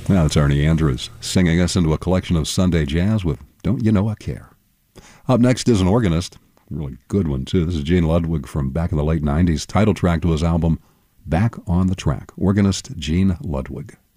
Now it's Ernie Andrews singing us into a collection of Sunday jazz with Don't You Know I Care. Up next is an organist, a really good one too. This is Gene Ludwig from back in the late 90s, title track to his album Back on the Track. Organist Gene Ludwig.